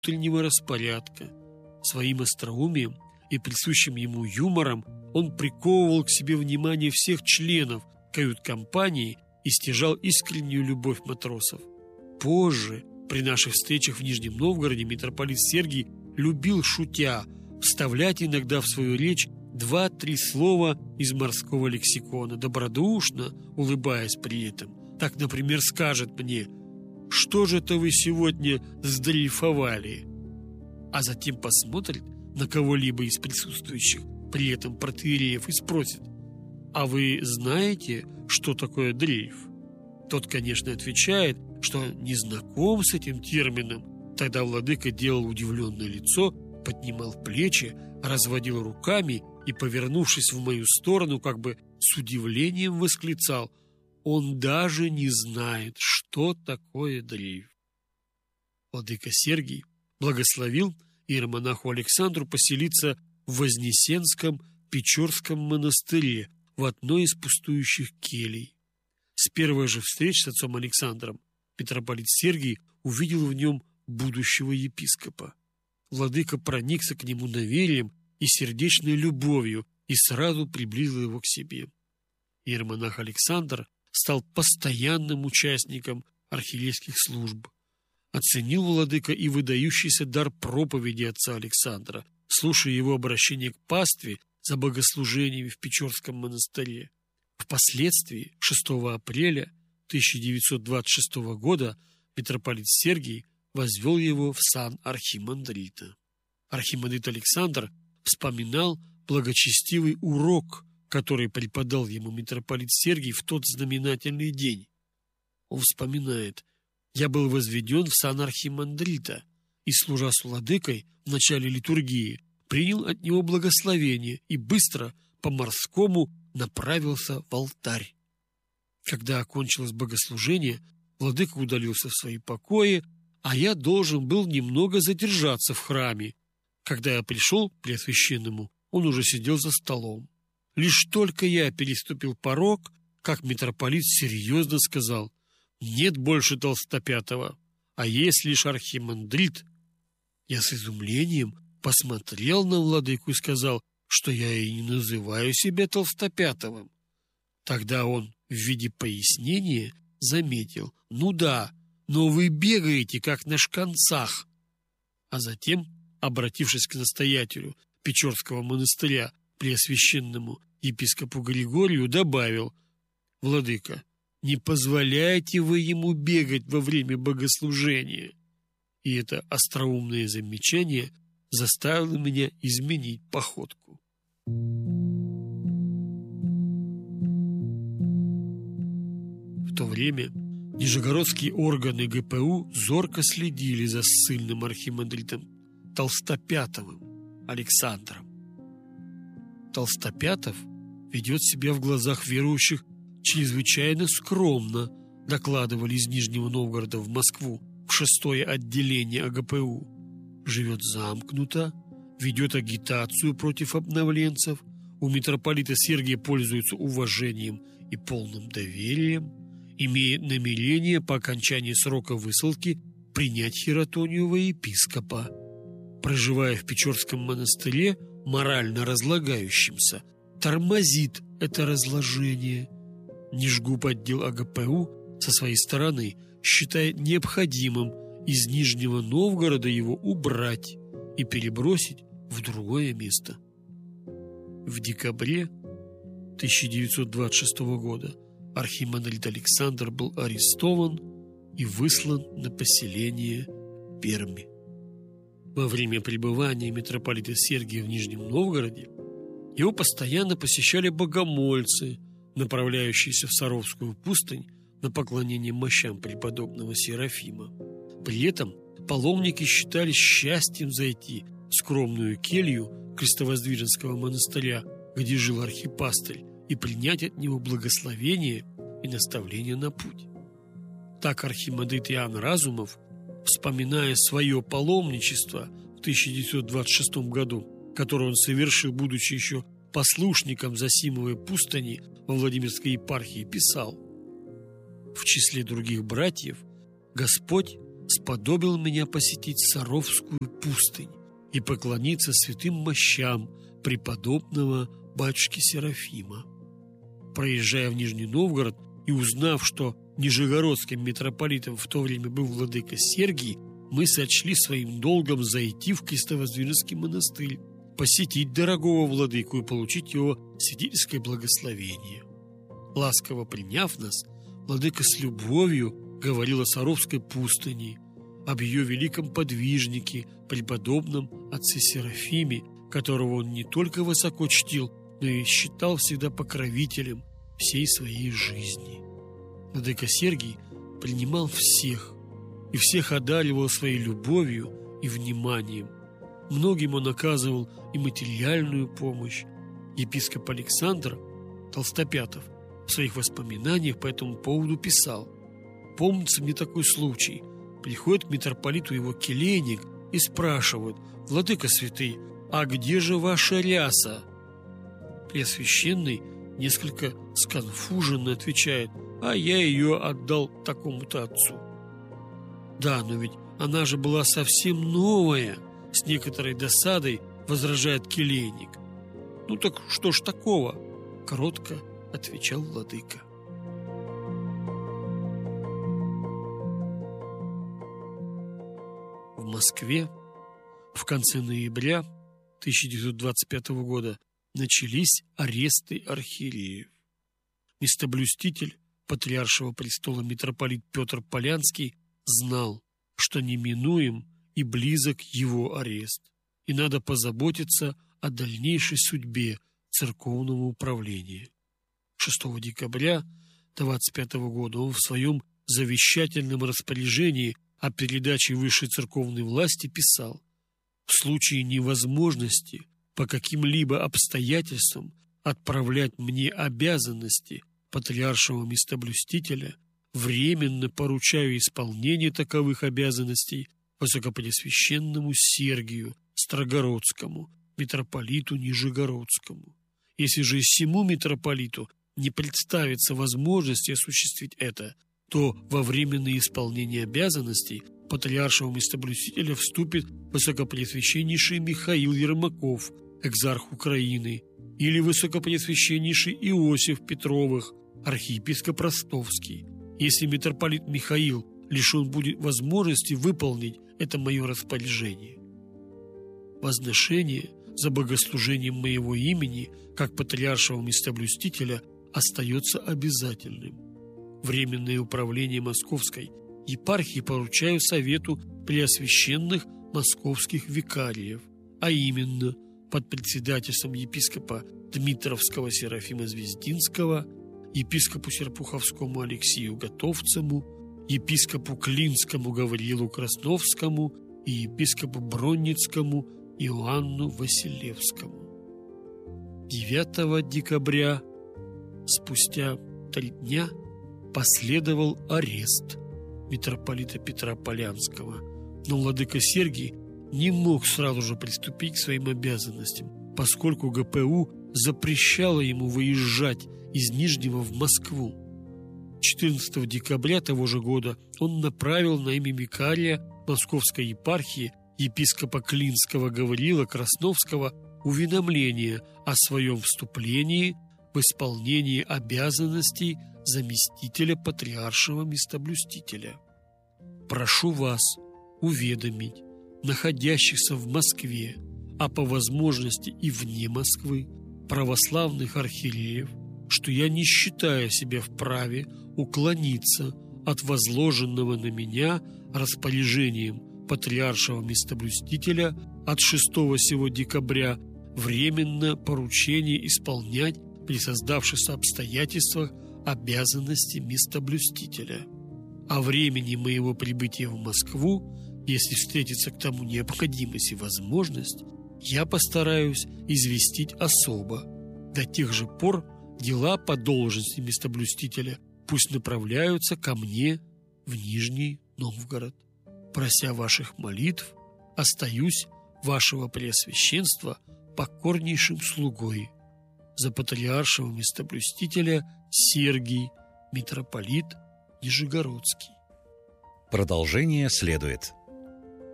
утреннего распорядка. Своим остроумием и присущим ему юмором он приковывал к себе внимание всех членов кают-компании и стяжал искреннюю любовь матросов. Позже, при наших встречах в Нижнем Новгороде, митрополит Сергий любил, шутя, вставлять иногда в свою речь 2-3 слова из морского лексикона, добродушно улыбаясь при этом. Так, например, скажет мне: «Что же это вы сегодня сдрейфовали?» А затем посмотрит на кого-либо из присутствующих, при этом протоиереев, и спросит: «А вы знаете, что такое дрейф?» Тот, конечно, отвечает, что не знаком с этим термином. Тогда владыка делал удивленное лицо, поднимал плечи, разводил руками и, повернувшись в мою сторону, как бы с удивлением восклицал: «Он даже не знает, что такое дрейф». Владыка Сергий благословил иеромонаху Александру поселиться в Вознесенском Печорском монастыре в одной из пустующих келей. С первой же встречи с отцом Александром митрополит Сергий увидел в нем будущего епископа. Владыка проникся к нему доверием и сердечной любовью и сразу приблизил его к себе. Иеромонах Александр стал постоянным участником архиерейских служб. Оценил владыка и выдающийся дар проповеди отца Александра, слушая его обращение к пастве за богослужениями в Печорском монастыре. Впоследствии, 6 апреля 1926 года, митрополит Сергий возвел его в сан архимандрита. Архимандрит Александр вспоминал благочестивый урок, который преподал ему митрополит Сергий в тот знаменательный день. Он вспоминает: «Я был возведен в сан архимандрита и, служа с владыкой в начале литургии, принял от него благословение и быстро по-морскому направился в алтарь. Когда окончилось богослужение, владыка удалился в свои покои, а я должен был немного задержаться в храме. Когда я пришел к Преосвященному, он уже сидел за столом. Лишь только я переступил порог, как митрополит серьезно сказал: «Нет больше Толстопятого, а есть лишь архимандрит». Я с изумлением посмотрел на владыку и сказал, что я и не называю себя Толстопятовым. Тогда он в виде пояснения заметил: «Ну да, но вы бегаете, как на шканцах». А затем, обратившись к настоятелю Печорского монастыря, Преосвященному епископу Григорию, добавил: «Владыка, не позволяйте вы ему бегать во время богослужения». И это остроумное замечание заставило меня изменить походку. В то время нижегородские органы ГПУ зорко следили за ссыльным архимандритом Толстопятовым Александром. Толстопятов ведет себя в глазах верующих чрезвычайно скромно, докладывали из Нижнего Новгорода в Москву в 6-е отделение АГПУ. Живет замкнуто, ведет агитацию против обновленцев, у митрополита Сергия пользуется уважением и полным доверием, имеет намерение по окончании срока высылки принять хиротонию во епископа. Проживая в Печорском монастыре, морально разлагающимся, тормозит это разложение. Нижгуб отдел АГПУ со своей стороны считает необходимым из Нижнего Новгорода его убрать и перебросить в другое место. В декабре 1926 года архимандрит Александр был арестован и выслан на поселение Перми. Во время пребывания митрополита Сергия в Нижнем Новгороде его постоянно посещали богомольцы, направляющиеся в Саровскую пустынь на поклонение мощам преподобного Серафима. При этом паломники считали счастьем зайти в скромную келью Крестовоздвиженского монастыря, где жил архипастырь, и принять от него благословение и наставление на путь. Так архимандрит Иоанн Разумов, вспоминая свое паломничество в 1926 году, которое он совершил, будучи еще послушником Зосимовой пустыни во Владимирской епархии, писал: «В числе других братьев Господь сподобил меня посетить Саровскую пустынь и поклониться святым мощам преподобного батюшки Серафима. Проезжая в Нижний Новгород и узнав, что нижегородским митрополитом в то время был владыка Сергий, мы сочли своим долгом зайти в Крестовоздвиженский монастырь, посетить дорогого владыку и получить его святительское благословение. Ласково приняв нас, владыка с любовью говорил о Саровской пустыне, об ее великом подвижнике, преподобном отце Серафиме, которого он не только высоко чтил, но и считал всегда покровителем всей своей жизни. Владыка Сергий принимал всех, и всех одаривал своей любовью и вниманием. Многим он оказывал и материальную помощь. Епископ Александр Толстопятов в своих воспоминаниях по этому поводу писал: «Помнится мне такой случай. Приходит к митрополиту его келейник и спрашивает: «Владыка святый, а где же ваша ряса?» Преосвященный несколько сконфуженно отвечает: «А я ее отдал такому-то отцу». «Да, но ведь она же была совсем новая», — с некоторой досадой возражает келейник. «Ну так что ж такого?» — кротко отвечал владыка. В Москве в конце ноября 1925 года начались аресты архиереев. Местоблюститель Патриаршего престола митрополит Петр Полянский знал, что неминуем и близок его арест, и надо позаботиться о дальнейшей судьбе церковного управления. 6 декабря 1925 года он в своем завещательном распоряжении о передаче высшей церковной власти писал: «В случае невозможности по каким-либо обстоятельствам отправлять мне обязанности патриаршего местоблюстителя, временно поручаю исполнение таковых обязанностей Высокопреосвященному Сергию Строгородскому, митрополиту Нижегородскому. Если же сему митрополиту не представится возможности осуществить это, то во временное исполнение обязанностей патриаршего местоблюстителя вступит Высокопреосвященнейший Михаил Ермаков, экзарх Украины, или Высокопреосвященнейший Иосиф Петровых, архиепископ Ростовский. Если митрополит Михаил лишен будет возможности выполнить это мое распоряжение. Возношение за богослужением моего имени, как патриаршего местоблюстителя, остается обязательным. Временное управление Московской епархии поручаю Совету Преосвященных Московских викариев, а именно под председательством епископа Дмитровского Серафима Звездинского, епископу Серпуховскому Алексею Готовцему, епископу Клинскому Гавриилу Красновскому и епископу Бронницкому Иоанну Василевскому. 9 декабря, спустя 3 дня, последовал арест митрополита Петра Полянского, но владыка Сергий не мог сразу же приступить к своим обязанностям, поскольку ГПУ запрещало ему выезжать из Нижнего в Москву. 14 декабря того же года он направил на имя викария Московской епархии епископа Клинского Гавриила Красновского уведомление о своем вступлении в исполнение обязанностей заместителя патриаршего местоблюстителя. Прошу вас уведомить находящихся в Москве, а по возможности и вне Москвы, православных архиереев, что я не считаю себя вправе уклониться от возложенного на меня распоряжением патриаршего местоблюстителя от 6 сего декабря временно поручение исполнять при создавшихся обстоятельствах обязанности местоблюстителя. О времени моего прибытия в Москву, если встретится к тому необходимость и возможность, я постараюсь известить особо. До тех же пор дела по должности местоблюстителя пусть направляются ко мне в Нижний Новгород. Прося ваших молитв, остаюсь вашего преосвященства покорнейшим слугой. За патриаршего местоблюстителя Сергий, митрополит Нижегородский. Продолжение следует.